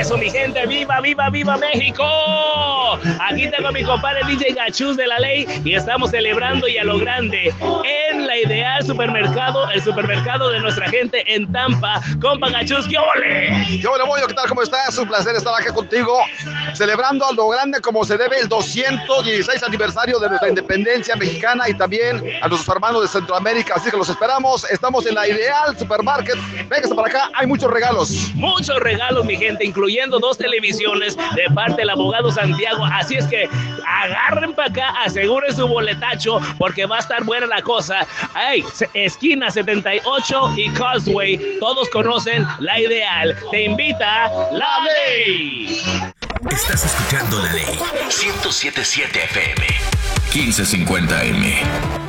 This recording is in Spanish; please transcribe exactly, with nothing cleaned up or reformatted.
Eso, mi gente, viva, viva, viva México. Aquí tengo a mi compadre D J Gachús de la Ley y estamos celebrando y a lo grande en la Ideal Supermercado, el supermercado de nuestra gente en Tampa. Compa Gachús, ¿qué ole? ¿Qué ole, Moyo? ¿Qué tal? ¿Cómo estás? Un placer estar acá contigo, celebrando a lo grande como se debe el doscientos dieciséis aniversario de nuestra independencia mexicana y también a nuestros hermanos de Centroamérica. Así que los esperamos. Estamos en la Ideal Supermarket. Véngase para acá, hay muchos regalos. Muchos regalos, mi gente, incluyendo dos televisiones de parte del abogado Santiago. Así es que agarren para acá, aseguren su boletacho, porque va a estar buena la cosa. Ay, esquina setenta y ocho y Causeway, todos conocen La Ideal. Te invita La Ley. Estás escuchando La Ley ciento siete punto siete F M, quince cincuenta M.